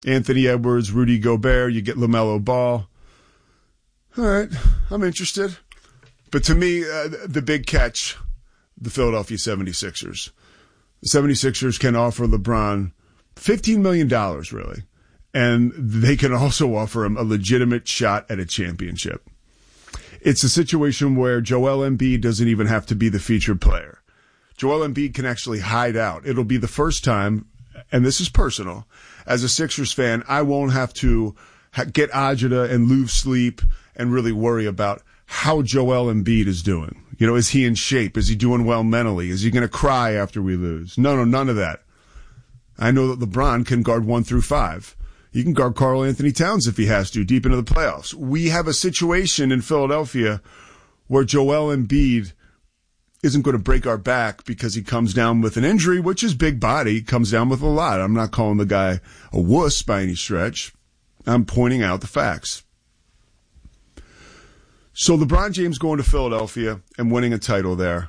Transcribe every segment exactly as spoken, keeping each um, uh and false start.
Anthony Edwards, Rudy Gobert, you get LaMelo Ball. All right, I'm interested. But to me, uh, the big catch, the Philadelphia seventy-sixers. The seventy-sixers can offer LeBron fifteen million dollars, really. And they can also offer him a legitimate shot at a championship. It's a situation where Joel Embiid doesn't even have to be the featured player. Joel Embiid can actually hide out. It'll be the first time, and this is personal, as a Sixers fan, I won't have to ha- get agita and lose sleep and really worry about how Joel Embiid is doing. You know, is he in shape? Is he doing well mentally? Is he going to cry after we lose? No, no, none of that. I know that LeBron can guard one through five. He can guard Karl Anthony Towns if he has to, deep into the playoffs. We have a situation in Philadelphia where Joel Embiid isn't going to break our back because he comes down with an injury, which is big body, comes down with a lot. I'm not calling the guy a wuss by any stretch. I'm pointing out the facts. So LeBron James going to Philadelphia and winning a title there,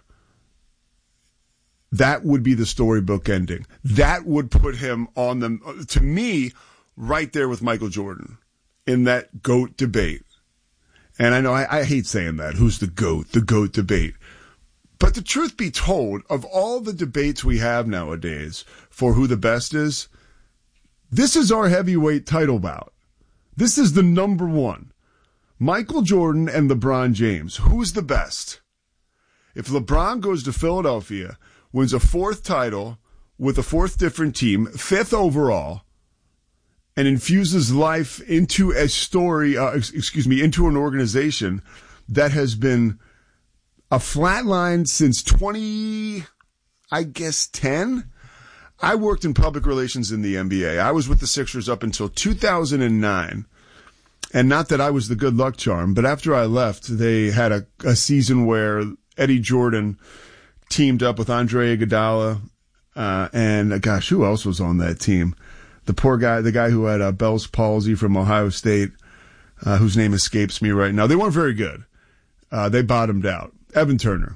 that would be the storybook ending. That would put him on the, to me, right there with Michael Jordan in that GOAT debate. And I know I, I hate saying that. Who's the GOAT? The GOAT debate. But the truth be told, of all the debates we have nowadays for who the best is, this is our heavyweight title bout. This is the number one. Michael Jordan and LeBron James. Who's the best? If LeBron goes to Philadelphia, wins a fourth title with a fourth different team, fifth overall, and infuses life into a story, uh, excuse me, into an organization that has been a flat line since twenty, I guess, ten. I worked in public relations in the N B A. I was with the Sixers up until two thousand nine. And not that I was the good luck charm, but after I left, they had a, a season where Eddie Jordan teamed up with Andre Iguodala, uh, and uh, gosh, who else was on that team? The poor guy, the guy who had uh, Bell's palsy from Ohio State, uh, whose name escapes me right now. They weren't very good. Uh, they bottomed out. Evan Turner.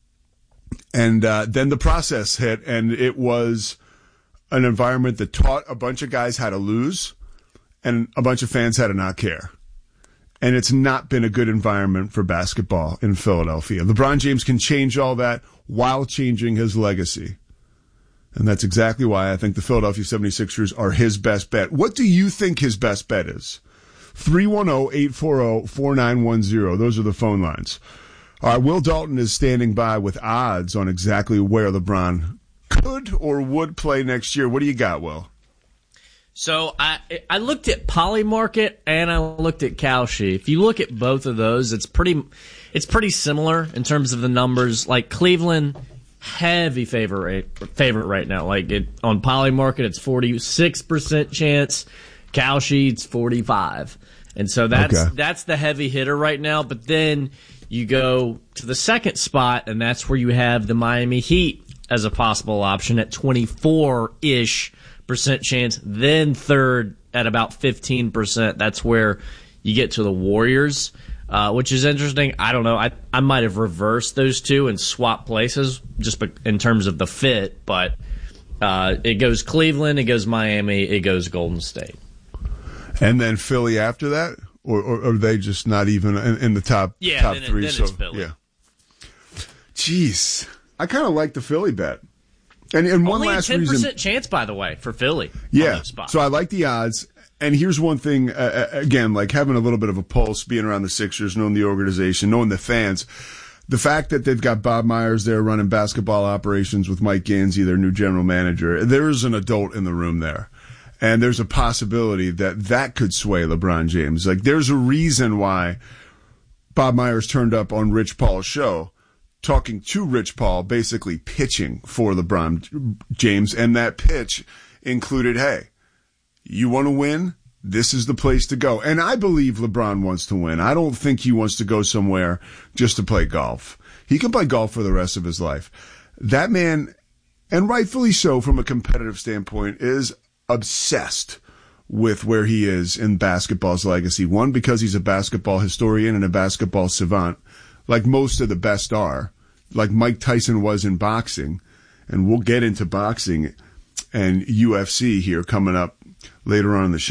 And uh, then the process hit, and it was an environment that taught a bunch of guys how to lose and a bunch of fans how to not care. And it's not been a good environment for basketball in Philadelphia. LeBron James can change all that while changing his legacy. And that's exactly why I think the Philadelphia seventy-sixers are his best bet. What do you think his best bet is? three one zero, eight four zero, four nine one zero. Those are the phone lines. All right, Will Dalton is standing by with odds on exactly where LeBron could or would play next year. What do you got, Will? So I I looked at Polymarket and I looked at Kalshi. If you look at both of those, it's pretty it's pretty similar in terms of the numbers. Like Cleveland, heavy favorite favorite right now. Like it, on Polymarket, it's forty-six percent chance. Kalshi, it's forty-five. And so that's okay. That's the heavy hitter right now. But then you go to the second spot, and that's where you have the Miami Heat as a possible option at twenty-four-ish percent chance. Then third at about fifteen percent. That's where you get to the Warriors, uh, which is interesting. I don't know. I, I might have reversed those two and swapped places just in terms of the fit. But uh, it goes Cleveland, it goes Miami, it goes Golden State. And then Philly after that? Or, or are they just not even in, in the top yeah, top then, three? Then so it's Philly. Yeah. Jeez, I kind of like the Philly bet. And, and one Only last a ten percent reason, chance, by the way, for Philly. Yeah. So I like the odds. And here's one thing, uh, again, like having a little bit of a pulse, being around the Sixers, knowing the organization, knowing the fans. The fact that they've got Bob Myers there running basketball operations with Mike Gansey, their new general manager, there is an adult in the room there. And there's a possibility that that could sway LeBron James. Like, there's a reason why Bob Myers turned up on Rich Paul's show, talking to Rich Paul, basically pitching for LeBron James. And that pitch included, hey, you want to win? This is the place to go. And I believe LeBron wants to win. I don't think he wants to go somewhere just to play golf. He can play golf for the rest of his life. That man, and rightfully so from a competitive standpoint, is obsessed with where he is in basketball's legacy. One, because he's a basketball historian and a basketball savant, like most of the best are, like Mike Tyson was in boxing. And we'll get into boxing and U F C here coming up later on in the show.